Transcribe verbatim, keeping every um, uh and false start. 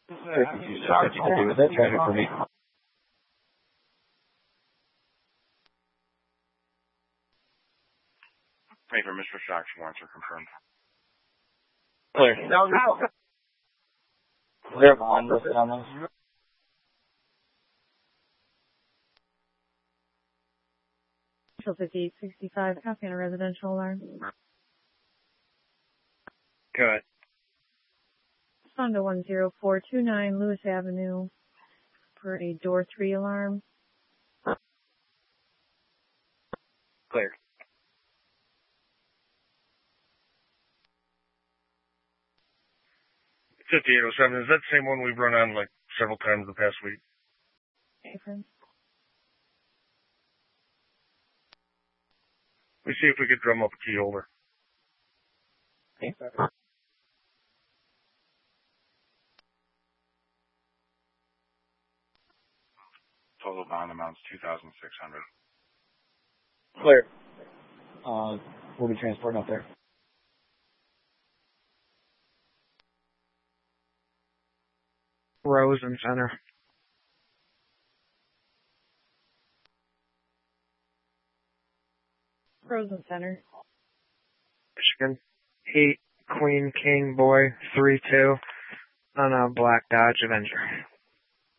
Very confused. Okay, was that traffic for me? Hey, for Mister Shocks, warrants are confirmed. Clear. No, no. Clear on listed on those. fifty-eight sixty-five, copy on a residential alarm. Good. Honda one zero four two nine Lewis Avenue for a door three alarm. Clear. fifty-eight oh seven, is that the same one we've run on like several times the past week? Okay, friends. Let me see if we could drum up a key holder. Okay. Total bond amounts two thousand six hundred. Clear. Uh, we'll be transporting up there. Rosen Center. Rosen Center. Michigan. Heat, Queen, King, Boy, three two on a black Dodge Avenger.